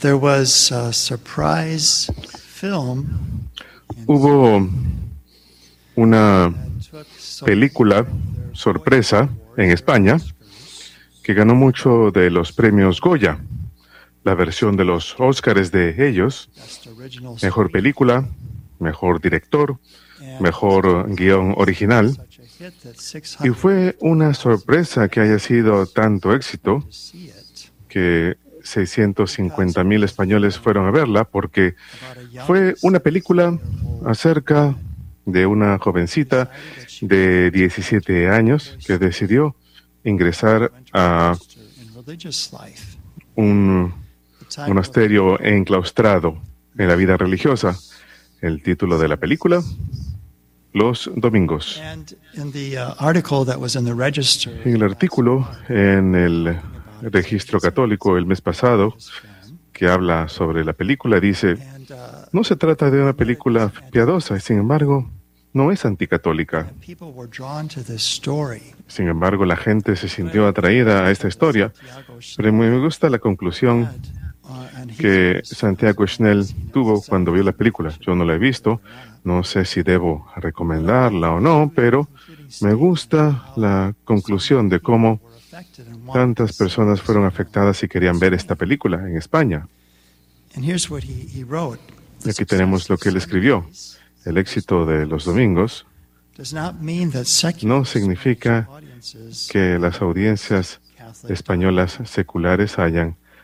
There was a surprise film Hubo una película sorpresa en España que ganó mucho de los premios Goya, la versión de los Óscares de ellos, mejor película, mejor director, mejor guión original, y fue una sorpresa que haya sido tanto éxito que 650,000 españoles fueron a verla, porque fue una película acerca de una jovencita de 17 años que decidió ingresar a un monasterio enclaustrado en la vida religiosa. El título de la película, Los Domingos. En el artículo en el Registro Católico el mes pasado, que habla sobre la película, dice: no se trata de una película piadosa, sin embargo, no es anticatólica. Sin embargo, la gente se sintió atraída a esta historia, pero me gusta la conclusión que Santiago Schnell tuvo cuando vio la película. Yo no la he visto, no sé si debo recomendarla o no, pero me gusta la conclusión de cómo tantas personas fueron afectadas y querían ver esta película en España. Y aquí tenemos lo que él escribió. El éxito de Los Domingos no significa que las audiencias españolas seculares hayan